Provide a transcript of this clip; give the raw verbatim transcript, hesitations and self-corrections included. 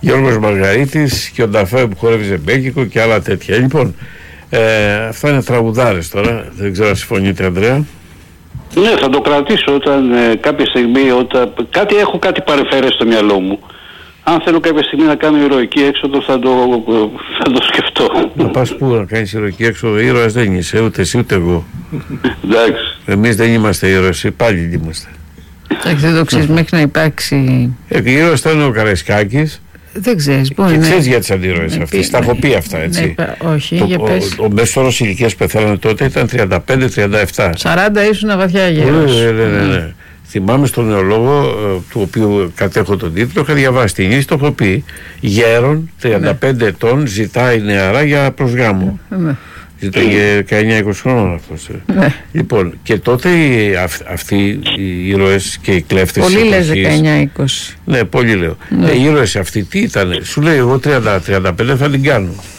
Γιώργος Μαργαρίτης και ο Νταφέ που χορεύει ζεμπέκικο και άλλα τέτοια. Λοιπόν, ε, αυτά είναι τραγουδάρες τώρα. Δεν ξέρω αν συμφωνείτε, Ανδρέα. Ναι, θα το κρατήσω όταν ε, κάποια στιγμή, όταν, κάτι, έχω κάτι παρεφέρες στο μυαλό μου. Αν θέλω κάποια στιγμή να κάνω ηρωική έξοδο θα το, θα το σκεφτώ. Να πας πού να κάνεις ηρωική έξοδο? Ήρωας δεν είσαι, ούτε εσύ ούτε εγώ. Εντάξει. Εμείς δεν είμαστε ήρωες, πάλι είμαστε. Εντάξει, δεν το ξέρεις μέχρι να υπάρξει. Ε, ήρωας ήταν ο Καραϊσκάκης. Δεν ξέρεις, μπορεί και να. ξέρεις για τις αντιρροές αυτές, τα έχω πει αυτά, έτσι. Ναι, όχι, το, για πες. Ο, ο μέσος όρος ηλικίας που πεθαίνανε τότε ήταν τριάντα πέντε τριάντα επτά. σαράντα ήσουν βαθιά γέρος. Ναι, ναι, ναι, ναι. Θυμάμαι στον νεολόγο, του οποίου κατέχω τον τίτλο, είχα διαβάσει την είδηση, το έχω πει. Γέρον, τριάντα πέντε ναι. ετών, ζητάει νεαρά για προσγάμο. Ναι. Ζητάει για δεκαεννιά είκοσι χρόνων αυτός. Ναι. Λοιπόν, και τότε οι, αυ, αυτοί οι ήρωες και οι κλέφτες. Πολύ λες δεκαεννιά είκοσι. Ναι, πολύ λέω. Ναι. Ε, οι ήρωες αυτοί τι ήταν, σου λέει εγώ τριάντα τριάντα πέντε θα την κάνω.